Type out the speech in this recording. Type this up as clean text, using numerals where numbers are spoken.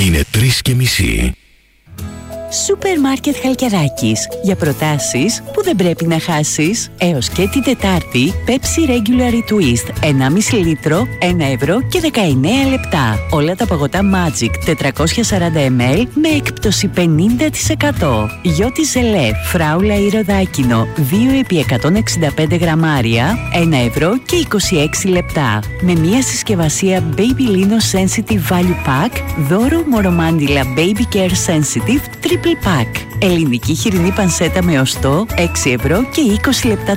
Είναι 3:30. Σούπερ Μάρκετ Χαλκιδάκης. Για προτάσεις που δεν πρέπει να χάσεις. Έως και την Τετάρτη, Pepsi Regular Twist 1,5 λίτρο, 1 ευρώ και 19 λεπτά. Όλα τα παγωτά Magic 440 ml με έκπτωση 50%. Γιώτη Ζελέ, φράουλα ή ροδάκινο 2x165 γραμμάρια, 1 ευρώ και 26 λεπτά. Με μια συσκευασία Baby Lino Sensitive Value Pack, δώρο μορομάντιλα Baby Care Sensitive Triple Pack. Ελληνική χοιρινή πανσέτα με οστό 6 ευρώ και 20 λεπτά